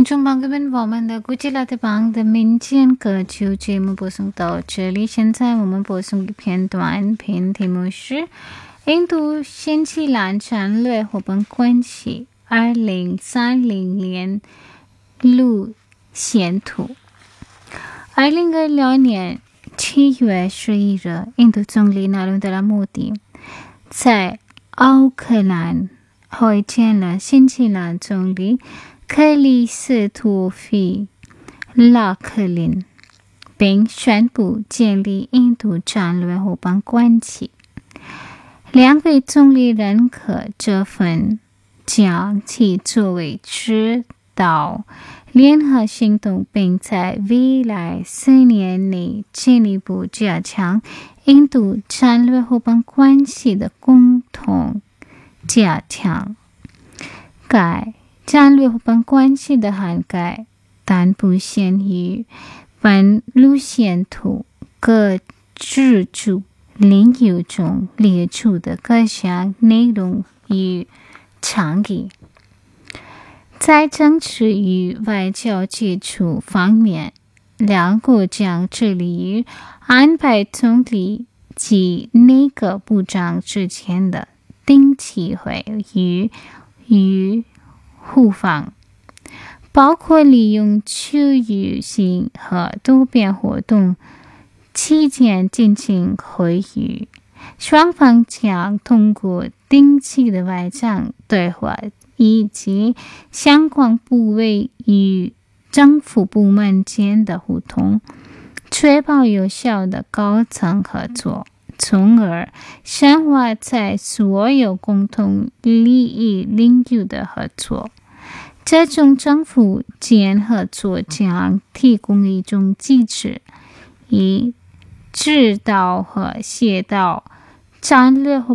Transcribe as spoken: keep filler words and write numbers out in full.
众朋友们，我们的古吉拉的邦的民间歌曲节目播送到这里。现在我们播送的片段片题目是印度新西兰战略伙伴关系二零三零年路线图。二零二六年七月十一日，印度总理纳伦德拉莫迪在奥克兰会见了新西兰总理克里斯托菲·拉克林，并宣布建立印度战略伙伴关系。两位总理认可这份将其作为指导联合行动，并在未来四年内进一步加强印度战略伙伴关系的共同加强。该战略伙伴关系的涵盖，但不限于本路线图各支柱领域中列出的各项内容与倡议。在政治与外交基础方面，两国将致力于安排总理及内阁部长之间的定期会议与互访，包括利用区域性和多边活动期间进行会议。双方将通过定期的外长对话以及相关部委与政府部门间的互动，确保有效的高层合作，从而深化在所有共同利益领域的合作。这种政府间合作将提供一种机制，以指导和协调战略